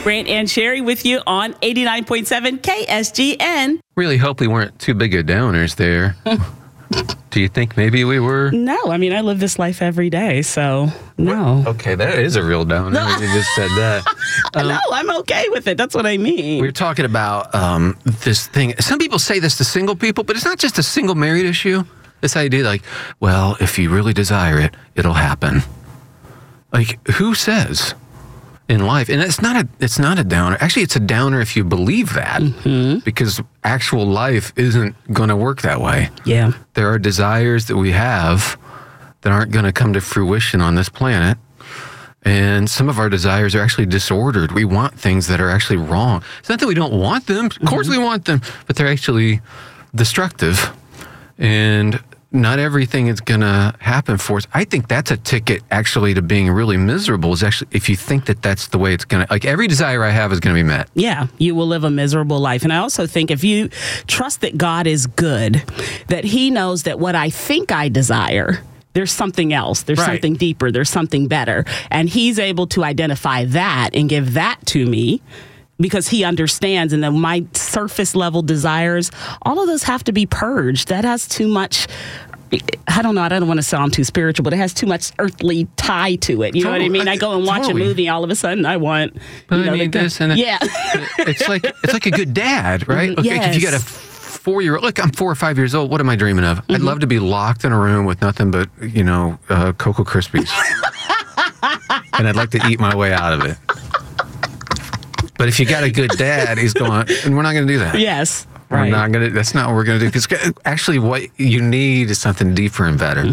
Brant and Sherry with you on 89.7 KSGN. Really hope we weren't too big of downers there. Do you think maybe we were? No, I mean, I live this life every day, so no. Okay, that is a real downer. You just said that. No, I'm okay with it. That's what I mean. We were talking about this thing. Some people say this to single people, but it's not just a single married issue. This idea like, well, if you really desire it, it'll happen. Like, who says in life? And it's not a downer. Actually, it's a downer if you believe that, because actual life isn't going to work that way. Yeah. There are desires that we have that aren't going to come to fruition on this planet. And some of our desires are actually disordered. We want things that are actually wrong. It's not that we don't want them. Of course we want them, but they're actually destructive. And not everything is going to happen for us. I think that's a ticket actually to being really miserable, is actually if you think that that's the way it's going to, like every desire I have is going to be met. Yeah, you will live a miserable life. And I also think if you trust that God is good, that he knows that what I think I desire, there's something else. There's something deeper. There's something better. And he's able to identify that and give that to me, because he understands. And then my surface level desires, all of those have to be purged. That has too much, I don't know, I don't want to sound too spiritual, but it has too much earthly tie to it. You know what I mean? I go and watch a movie, all of a sudden I want, but I need this and yeah. It's like a good dad, right? Okay, yes. If you got a 4-year-old, look, I'm 4 or 5 years old. What am I dreaming of? I'd love to be locked in a room with nothing but, Cocoa Krispies. And I'd like to eat my way out of it. But if you got a good dad, he's going, and we're not going to do that. Yes. We're not going to, that's not what we're going to do. Because actually what you need is something deeper and better.